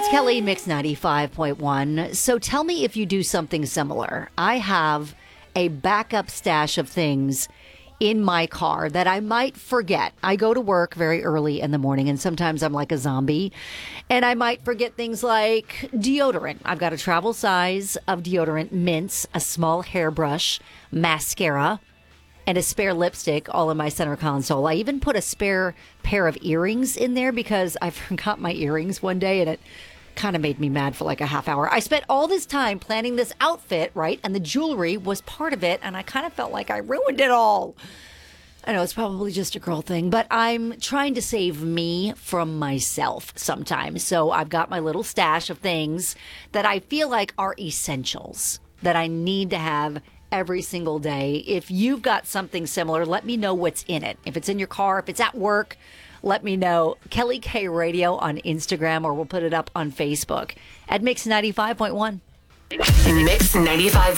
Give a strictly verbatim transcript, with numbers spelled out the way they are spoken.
It's Kelly, Mix ninety-five point one. So tell me if you do something similar. I have a backup stash of things in my car that I might forget. I go to work very early in the morning, and sometimes I'm like a zombie, and I might forget things like deodorant. I've got a travel size of deodorant, mints, a small hairbrush, mascara, and a spare lipstick all in my center console. I even put a spare pair of earrings in there because I forgot my earrings one day, and it kind of made me mad for like a half hour. I spent all this time planning this outfit, right? And the jewelry was part of it, and I kind of felt like I ruined it all. I know it's probably just a girl thing, but I'm trying to save me from myself sometimes. So I've got my little stash of things that I feel like are essentials that I need to have every single day. If you've got something similar, let me know what's in it. If it's in your car, if it's at work, let me know. Kelly K Radio on Instagram, or we'll put it up on Facebook at Mix ninety-five point one. Mix ninety-five.